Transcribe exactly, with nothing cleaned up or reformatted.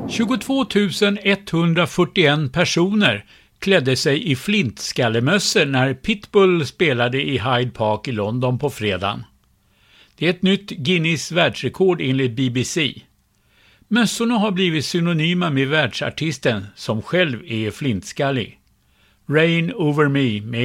tjugotvå tusen etthundrafyrtioen personer klädde sig i flintskallemössor när Pitbull spelade i Hyde Park i London på fredagen. Det är ett nytt Guinness världsrekord enligt B B C. Mössorna har blivit synonyma med världsartisten som själv är flintskallig. Rain Over Me med